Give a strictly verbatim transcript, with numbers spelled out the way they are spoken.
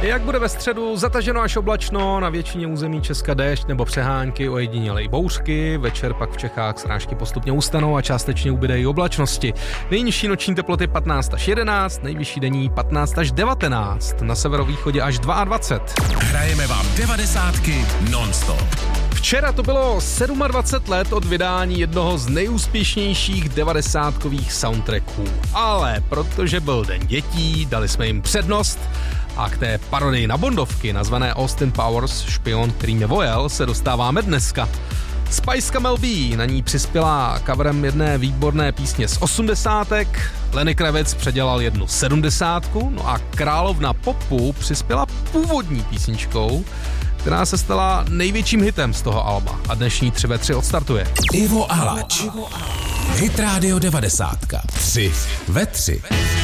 Jak bude ve středu, zataženo až oblačno, na většině území Česka déšť nebo přehánky, ojediněle i bouřky, večer pak v Čechách srážky postupně ustanou a částečně ubyde i oblačnosti. Nejnižší noční teploty patnáct až jedenáct, nejvyšší denní patnáct až devatenáct, na severovýchodě až dvacet dva. Hrajeme vám devadesátky non-stop. Včera to bylo dvacet sedm let od vydání jednoho z nejúspěšnějších devadesátkových soundtracků. Ale protože byl den dětí, dali jsme jim přednost a k té parodii na bondovky nazvané Austin Powers, špion, který mě vojel, se dostáváme dneska. Spice Mel B na ní přispěla coverem jedné výborné písně z osmdesátek, Lenny Kravitz předělal jednu sedmdesátku, no a královna popu přispěla původní písničkou, která se stala největším hitem z toho alba a dnešní tři ve tři odstartuje. Ivo Alač. Hit Radio devadesátka. tři ve tři.